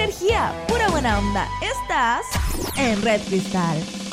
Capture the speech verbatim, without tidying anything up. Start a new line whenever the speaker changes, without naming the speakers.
energía, pura buena onda. Estás en Red Cristal.